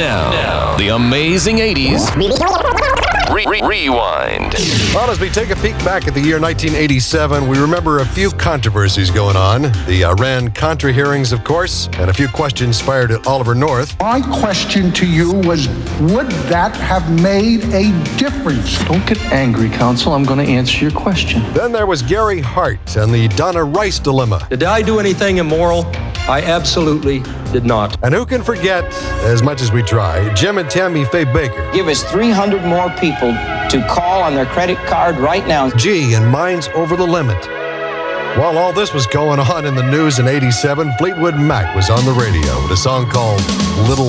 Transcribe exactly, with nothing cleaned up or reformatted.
Now, now, the amazing eighties. Re- re- rewind. Well, as we take a peek back at the year nineteen eighty-seven, we remember a few controversies going on. The Iran-Contra hearings, of course, and a few questions fired at Oliver North. My question to you was, would that have made a difference? Don't get angry, counsel. I'm going to answer your question. Then there was Gary Hart and the Donna Rice dilemma. Did I do anything immoral? I absolutely did not. And who can forget, as much as we try, Jim and Tammy Faye Baker. Give us three hundred more people to call on their credit card right now. G and Minds Over the Limit. While all this was going on in the news in eighty-seven, Fleetwood Mac was on the radio with a song called Little